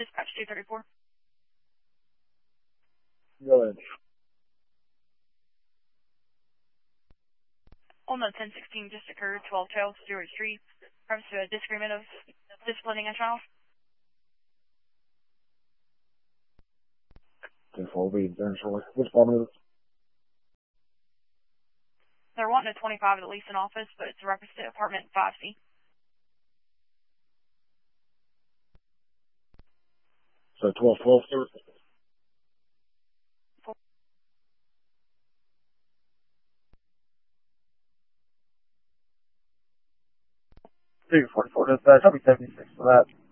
Dispatch 234. Go ahead. On the 1016 just occurred, 1212 Stewart Street. Reference to a disagreement of disciplining a child. 10-4, be there shortly. Which department is it? They're wanting a 25 at least in office, but it's a reference to apartment 5C. So 12-12, Stewart? Two 44 dispatch. I'll be 76 for that.